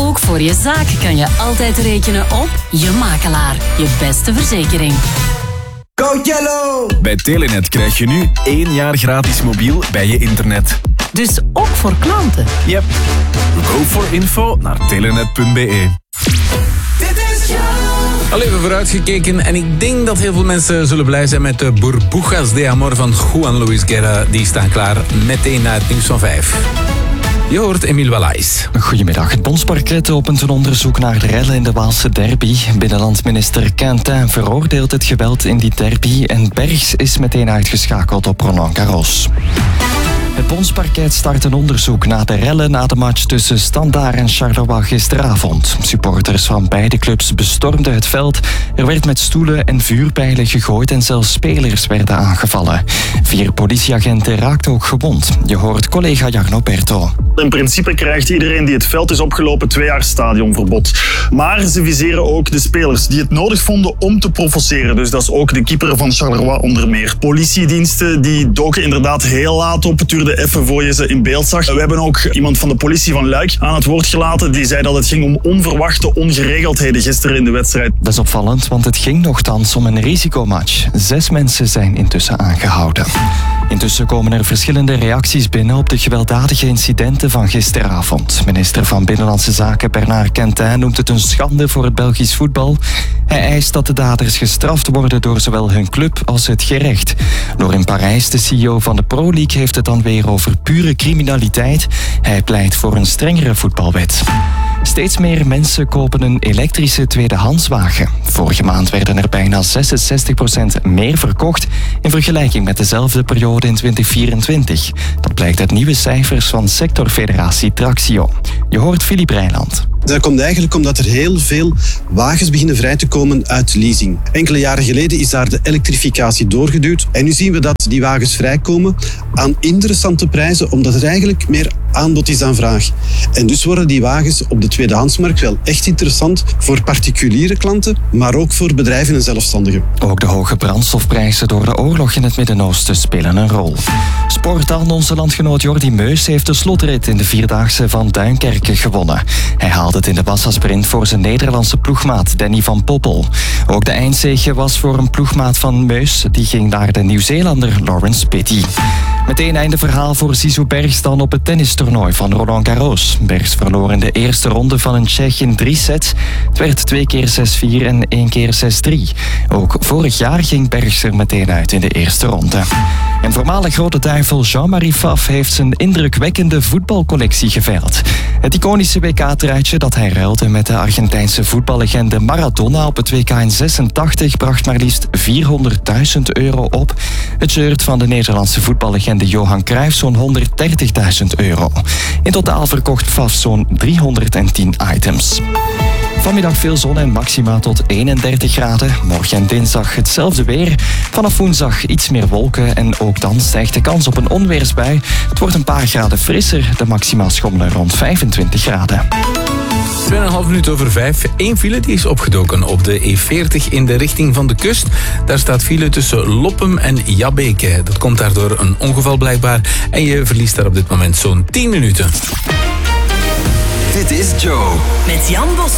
Ook voor je zaak kan je altijd rekenen op Je Makelaar. Je beste verzekering. Go Yellow! Bij Telenet krijg je nu 1 jaar gratis mobiel bij je internet. Dus ook voor klanten. Yep. Go voor info naar telenet.be. Al even vooruitgekeken en ik denk dat heel veel mensen zullen blij zijn met de Burbujas de Amor van Juan Luis Guerra. Die staan klaar meteen na het nieuws van 5. Je hoort Emile Wallace. Goedemiddag. Het Bondsparket opent een onderzoek naar de rellen in de Waalse derby. Binnenlandminister Quentin veroordeelt het geweld in die derby en Bergs is meteen uitgeschakeld op Roland Garros. Het Bondsparket start een onderzoek naar de rellen na de match tussen Standaard en Charleroi gisteravond. Supporters van beide clubs bestormden het veld. Er werd met stoelen en vuurpijlen gegooid en zelfs spelers werden aangevallen. 4 politieagenten raakten ook gewond. Je hoort collega Jarno Berto. In principe krijgt iedereen die het veld is opgelopen 2 jaar stadionverbod. Maar ze viseren ook de spelers die het nodig vonden om te provoceren. Dus dat is ook de keeper van Charleroi onder meer. Politiediensten die doken inderdaad heel laat op. Het duurde even voor je ze in beeld zag. We hebben ook iemand van de politie van Luik aan het woord gelaten. Die zei dat het ging om onverwachte ongeregeldheden gisteren in de wedstrijd. Dat is opvallend, want het ging nochtans om een risicomatch. 6 mensen zijn intussen aangehouden. Intussen komen er verschillende reacties binnen op de gewelddadige incidenten van gisteravond. Minister van Binnenlandse Zaken Bernard Quentin noemt het een schande voor het Belgisch voetbal. Hij eist dat de daders gestraft worden door zowel hun club als het gerecht. Norim Parijs, de CEO van de Pro League, heeft het dan weer over pure criminaliteit. Hij pleit voor een strengere voetbalwet. Steeds meer mensen kopen een elektrische tweedehandswagen. Vorige maand werden er bijna 66% meer verkocht in vergelijking met dezelfde periode in 2024. Dat blijkt uit nieuwe cijfers van sectorfederatie Traxio. Je hoort Philippe Rijnland. Dat komt eigenlijk omdat er heel veel wagens beginnen vrij te komen uit leasing. Enkele jaren geleden is daar de elektrificatie doorgeduwd. En nu zien we dat die wagens vrijkomen aan interessante prijzen, omdat er eigenlijk meer aanbod is dan vraag. En dus worden die wagens op de tweedehandsmarkt wel echt interessant voor particuliere klanten, maar ook voor bedrijven en zelfstandigen. Ook de hoge brandstofprijzen door de oorlog in het Midden-Oosten spelen een rol. Sport dan, onze landgenoot Jordi Meus heeft de slotrit in de 4-daagse van Duinkerke gewonnen. Hij haalde het in de massasprint voor zijn Nederlandse ploegmaat Danny van Poppel. Ook de eindzege was voor een ploegmaat van Meus, die ging naar de Nieuw-Zeelander Lawrence Petty. Meteen einde verhaal voor Zizou Bergs dan op het tennistoernooi van Roland Garros. Bergs verloor in de eerste ronde van een Tsjech in 3 sets. Het werd 2 keer 6-4 en 1 keer 6-3. Ook vorig jaar ging Bergs er meteen uit in de eerste ronde. En voormalig grote duivel Jean-Marie Pfaff heeft zijn indrukwekkende voetbalcollectie geveild. Het iconische WK-truitje dat hij ruilde met de Argentijnse voetballegende Maradona op het WK in 86 bracht maar liefst €400.000 op. Het shirt van de Nederlandse voetballegende Johan Cruijff zo'n €130.000. In totaal verkocht Pfaff zo'n 310 items. Vanmiddag veel zon en maxima tot 31 graden. Morgen en dinsdag hetzelfde weer. Vanaf woensdag iets meer wolken en ook dan stijgt de kans op een onweersbui. Het wordt een paar graden frisser. De maxima schommelen rond 25 graden. 2,5 minuten over 5. 1 file die is opgedoken op de E40 in de richting van de kust. Daar staat file tussen Loppem en Jabbeke. Dat komt daardoor een ongeval blijkbaar. En je verliest daar op dit moment zo'n 10 minuten. Dit is Joe. Met Jan Bosman.